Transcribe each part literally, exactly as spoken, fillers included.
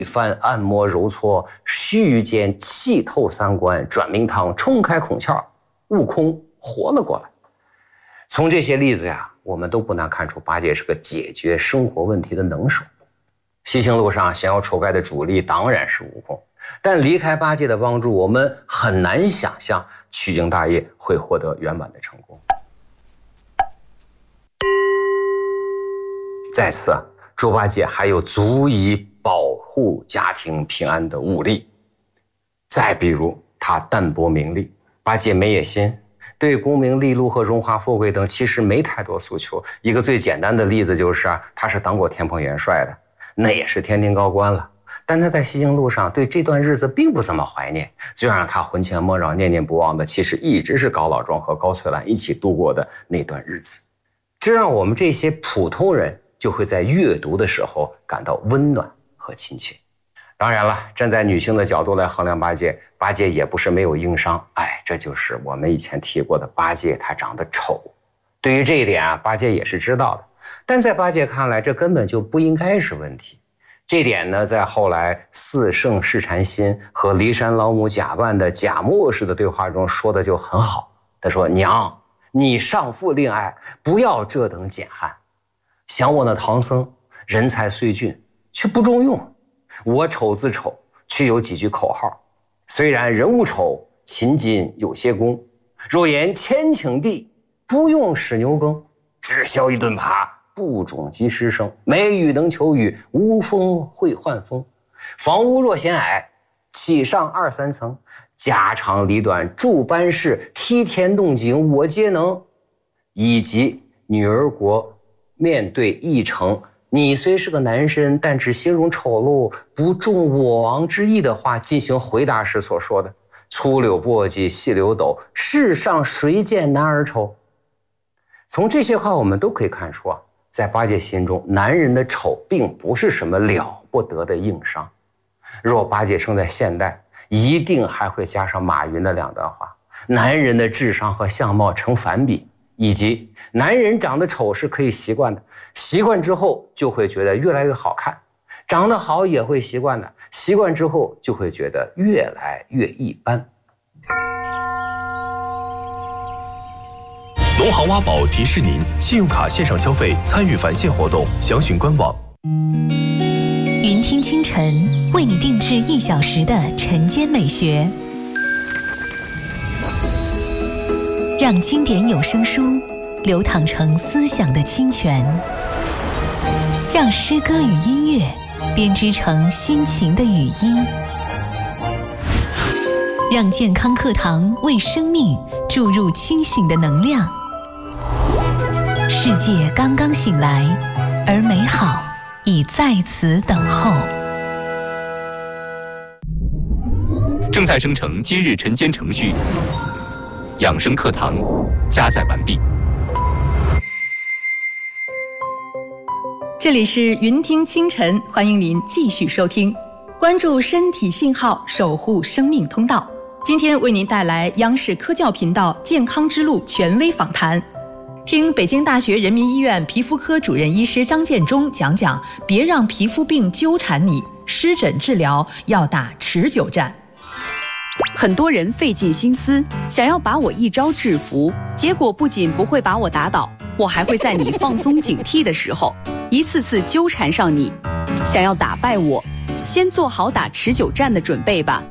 一番按摩揉搓，须臾间气透三关，转明堂冲开孔窍，悟空活了过来。从这些例子呀，我们都不难看出八戒是个解决生活问题的能手。西行路上降妖除怪的主力当然是悟空，但离开八戒的帮助，我们很难想象取经大业会获得圆满的成功。在此，猪八戒还有足以保护家庭平安的武力。再比如，他淡泊名利，八戒没野心，对功名利禄和荣华富贵等其实没太多诉求。一个最简单的例子就是啊，他是当过天蓬元帅的，那也是天庭高官了。但他在西行路上对这段日子并不怎么怀念，最让他魂牵梦绕、念念不忘的，其实一直是高老庄和高翠兰一起度过的那段日子。这让我们这些普通人就会在阅读的时候感到温暖和亲切。当然了，站在女性的角度来衡量八戒，八戒也不是没有硬伤。哎，这就是我们以前提过的八戒他长得丑。对于这一点啊，八戒也是知道的，但在八戒看来，这根本就不应该是问题。这点呢，在后来四圣试禅心和骊山老母假扮的假墨式的对话中说的就很好。他说：“娘，你上父令爱，不要这等简汉。想我那唐僧，人才虽俊，却不中用。我丑自丑，却有几句口号。虽然人物丑，勤谨有些功。若言千顷地，不用使牛耕，只消一顿耙，不种及时生。梅雨能求雨，无风会换风。房屋若嫌矮，起上二三层。家长里短，诸般事，梯田动静，我皆能。以及女儿国面对议程，你虽是个男生，但只形容丑陋，不中我王之意的话进行回答时所说的粗柳簸箕，细柳斗，世上谁见男儿丑。从这些话我们都可以看出啊，在八戒心中，男人的丑并不是什么了不得的硬伤。若八戒生在现代，一定还会加上马云的两段话：男人的智商和相貌成反比，以及男人长得丑是可以习惯的，习惯之后就会觉得越来越好看；长得好也会习惯的，习惯之后就会觉得越来越一般。 农行挖宝提示您：信用卡线上消费参与返现活动，详询官网。 云听清晨为你定制一小时的晨间美学，让经典有声书流淌成思想的清泉，让诗歌与音乐编织成心情的语音，让健康课堂为生命注入清醒的能量。世界刚刚醒来，而美好已在此等候。 正在生成今日晨间程序，养生课堂加载完毕。 这里是云听清晨，欢迎您继续收听，关注身体信号，守护生命通道。今天为您带来央视科教频道健康之路权威访谈，听北京大学人民医院皮肤科主任医师张建中讲讲，别让皮肤病纠缠你，湿疹治疗要打持久战。 很多人费尽心思想要把我一招制服，结果不仅不会把我打倒，我还会在你放松警惕的时候一次次纠缠上你。想要打败我，先做好打持久战的准备吧。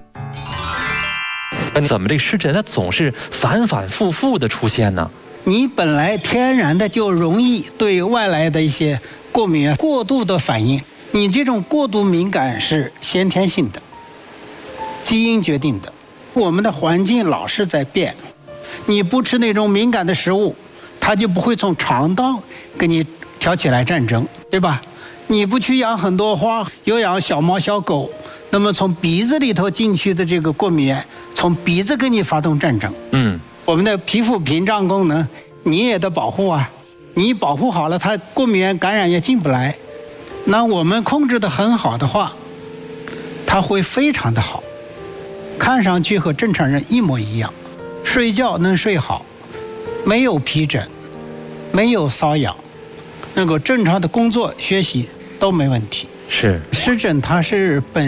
怎么这湿疹它总是反反复复的出现呢？ 你本来天然的就容易对外来的一些过敏过度的反应，你这种过度敏感是先天性的，基因决定的。我们的环境老是在变，你不吃那种敏感的食物，它就不会从肠道跟你挑起来战争，对吧？你不去养很多花，有养小猫小狗，那么从鼻子里头进去的这个过敏源，从鼻子跟你发动战争。嗯，我们的皮肤屏障功能你也得保护啊，你保护好了，它过敏源感染也进不来。那我们控制得很好的话，它会非常的好，看上去和正常人一模一样，睡觉能睡好，没有皮疹，没有瘙痒，能够正常的工作学习都没问题。 是湿疹它是本